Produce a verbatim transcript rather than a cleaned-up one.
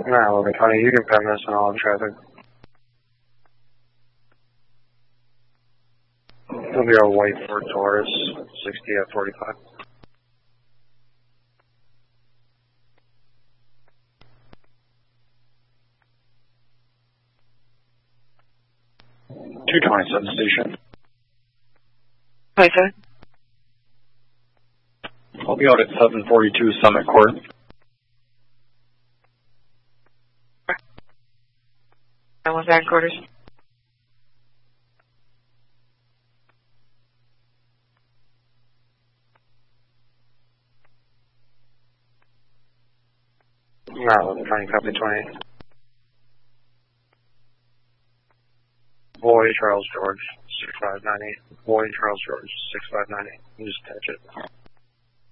Nah, Logan County, you can pen this and all traffic. It'll be a white Ford Taurus, sixty at forty-five. two twenty-seven station. twenty-seven? I'll be out at seven forty-two Summit Court. And what's that quarters? Not Logan County, copy twenty. Boy, Charles George, six five nine eight. Boy, Charles George, six five nine eight. You just attach it.